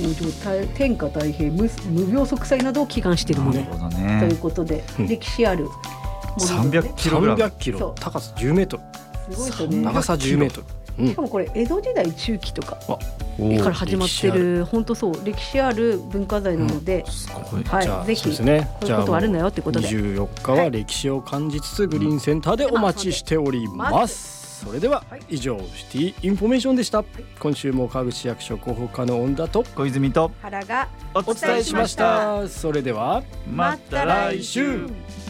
豊穣、天下太平、無病息災などを祈願しているもの、ということで、歴史あるものですね。 300キログラム、 300キロ、高さ10メートル、 すごいですよね。 長さ10メートル、 しかもこれ江戸時代中期とかから始まってる、本当そう歴史ある文化財なので、 じゃあぜひそうですね、 こういうことあるんだよってことで、 24日は歴史を感じつつグリーンセンターでお待ちしております。それでは以上シティインフォメーションでした。今週も川口市役所広報課の恩田と小泉と原がおお伝えしました。それではまた来週。